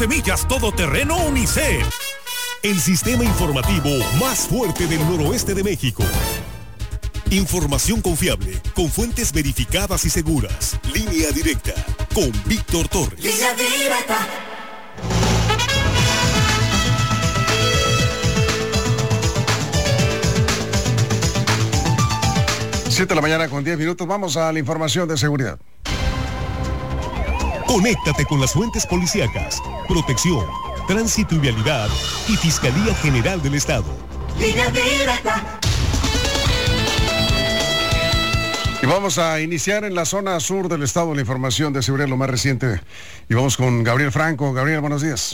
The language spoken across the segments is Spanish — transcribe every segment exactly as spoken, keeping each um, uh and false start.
Semillas todoterreno Unicef. El sistema informativo más fuerte del noroeste de México. Información confiable, con fuentes verificadas y seguras. Línea directa, con Víctor Torres. Línea directa. siete de la mañana con diez minutos. Vamos a la información de seguridad. Conéctate con las fuentes policíacas, protección, tránsito y vialidad y Fiscalía General del Estado. Línea directa. Y vamos a iniciar en la zona sur del estado la información de seguridad, lo más reciente. Y vamos con Gabriel Franco. Gabriel, buenos días.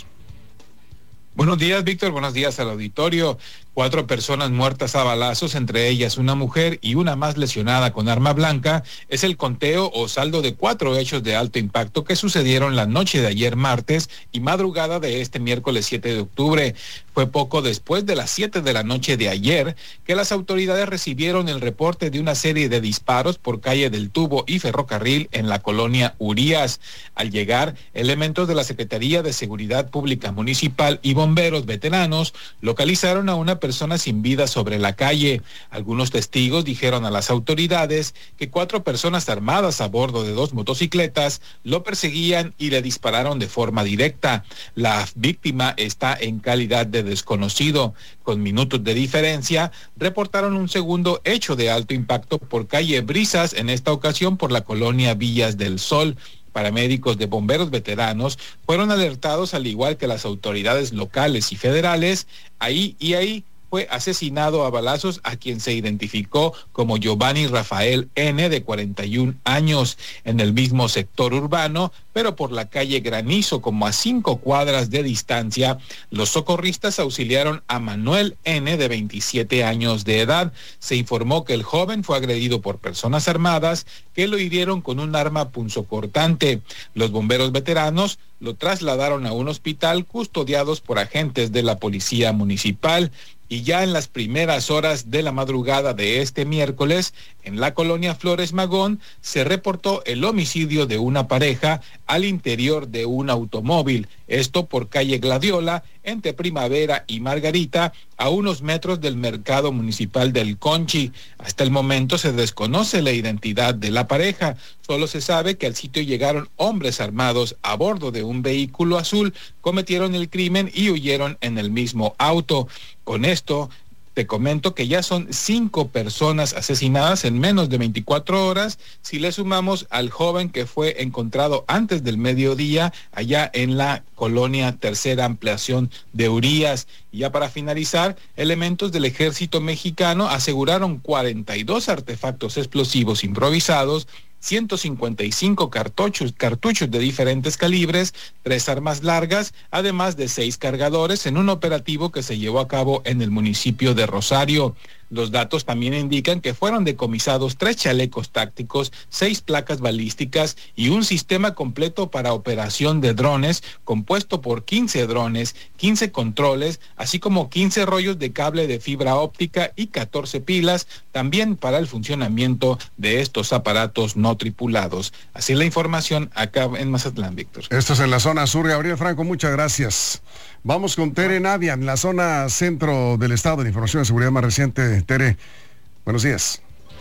Buenos días, Víctor. Buenos días al auditorio. Cuatro personas muertas a balazos, entre ellas una mujer y una más lesionada con arma blanca, es el conteo o saldo de cuatro hechos de alto impacto que sucedieron la noche de ayer martes y madrugada de este miércoles siete de octubre. Fue poco después de las siete de la noche de ayer que las autoridades recibieron el reporte de una serie de disparos por calle del Tubo y Ferrocarril en la colonia Urías. Al llegar, elementos de la Secretaría de Seguridad Pública Municipal y bomberos veteranos localizaron a una persona persona sin vida sobre la calle. Algunos testigos dijeron a las autoridades que cuatro personas armadas a bordo de dos motocicletas lo perseguían y le dispararon de forma directa. La víctima está en calidad de desconocido. Con minutos de diferencia, reportaron un segundo hecho de alto impacto por calle Brisas, en esta ocasión por la colonia Villas del Sol. Paramédicos de bomberos veteranos fueron alertados, al igual que las autoridades locales y federales. Ahí y ahí fue asesinado a balazos a quien se identificó como Giovanni Rafael N., de cuarenta y un años, en el mismo sector urbano, pero por la calle Granizo, como a cinco cuadras de distancia. Los socorristas auxiliaron a Manuel N., de veintisiete años de edad. Se informó que el joven fue agredido por personas armadas que lo hirieron con un arma punzocortante. Los bomberos veteranos lo trasladaron a un hospital custodiados por agentes de la policía municipal. Y ya en las primeras horas de la madrugada de este miércoles, en la colonia Flores Magón, se reportó el homicidio de una pareja al interior de un automóvil. Esto por calle Gladiola, entre Primavera y Margarita, a unos metros del mercado municipal del Conchi. Hasta el momento se desconoce la identidad de la pareja. Solo se sabe que al sitio llegaron hombres armados a bordo de un vehículo azul, cometieron el crimen y huyeron en el mismo auto. Con esto, te comento que ya son cinco personas asesinadas en menos de veinticuatro horas, si le sumamos al joven que fue encontrado antes del mediodía allá en la colonia Tercera Ampliación de Urías. Y ya para finalizar, elementos del ejército mexicano aseguraron cuarenta y dos artefactos explosivos improvisados, ciento cincuenta y cinco cartuchos, cartuchos de diferentes calibres, tres armas largas, además de seis cargadores, en un operativo que se llevó a cabo en el municipio de Rosario. Los datos también indican que fueron decomisados tres chalecos tácticos, seis placas balísticas y un sistema completo para operación de drones, compuesto por quince drones, quince controles, así como quince rollos de cable de fibra óptica y catorce pilas, también para el funcionamiento de estos aparatos no tripulados. Así la información acá en Mazatlán, Víctor. Esto es en la zona sur. Gabriel Franco, muchas gracias. Vamos con Tere Navia, en la zona centro del estado, de información de seguridad más reciente. Tere, buenos días.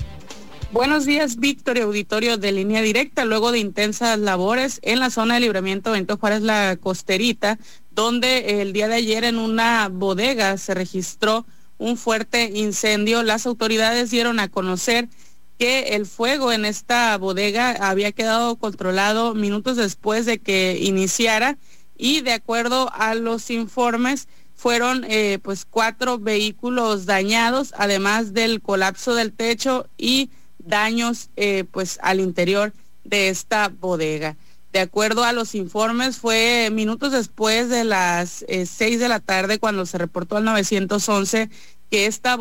Buenos días, Víctor y auditorio de Línea Directa. Luego de intensas labores en la zona de Libramiento Benito Juárez, La Costerita, donde el día de ayer en una bodega se registró un fuerte incendio, las autoridades dieron a conocer que el fuego en esta bodega había quedado controlado minutos después de que iniciara, y de acuerdo a los informes fueron eh, pues cuatro vehículos dañados, además del colapso del techo y daños eh, pues al interior de esta bodega. De acuerdo a los informes, fue minutos después de las eh, seis de la tarde cuando se reportó al nueve once que esta